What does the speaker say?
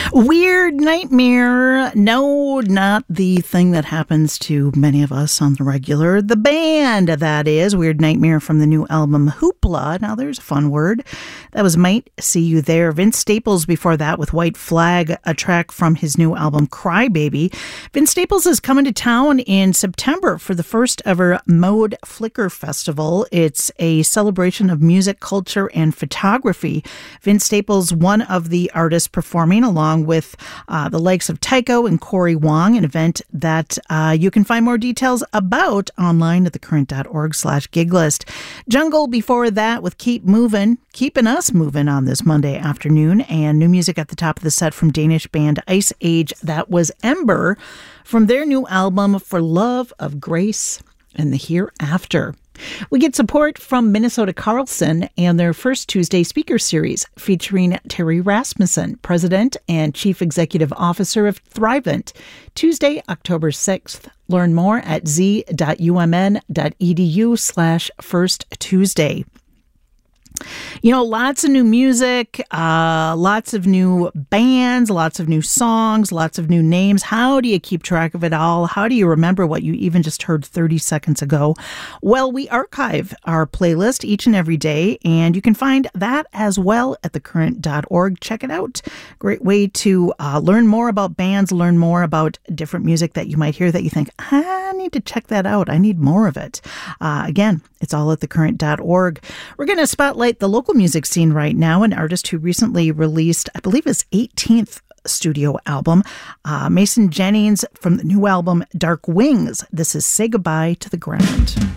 Weird Nightmare. No, not the thing that happens to many of us on the regular. The band, that is. Weird Nightmare from the new album Hoopla. Now, there's a fun word. That was Might See You There. Vince Staples before that with White Flag, a track from his new album Crybaby. Vince Staples is coming to town in September for the first ever Mode Flickr Festival. It's a celebration of music, culture, and photography. Vince Staples, one of the artists performing along with the likes of Tycho and Corey Wong, an event that you can find more details about online at thecurrent.org/gig list. Jungle before that with Keep Moving, keeping us moving on this Monday afternoon, and new music at the top of the set from Danish band Ice Age. That was Ember from their new album For Love of Grace and the Hereafter. We get support from Minnesota Carlson and their First Tuesday speaker series featuring Terry Rasmussen, President and Chief Executive Officer of Thrivent, Tuesday, October 6th. Learn more at z.umn.edu/First Tuesday. You know, lots of new music, lots of new bands, lots of new songs, lots of new names. How do you keep track of it all? How do you remember what you even just heard 30 seconds ago? Well, we archive our playlist each and every day, and you can find that as well at thecurrent.org. Check it out. Great way to learn more about bands, learn more about different music that you might hear that you think, I need to check that out. I need more of it. Again, it's all at thecurrent.org. We're going to spotlight the local music scene right now. An artist who recently released, I believe, his 18th studio album, Mason Jennings, from the new album Dark Wings. This is Say Goodbye to the Ground.